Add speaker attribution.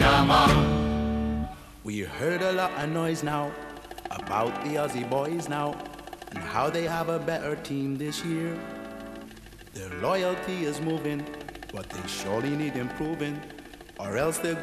Speaker 1: We heard a lot of noise now about the Aussie boys now and how they have a better team this year. Their loyalty is moving, but they surely need improving, or else they're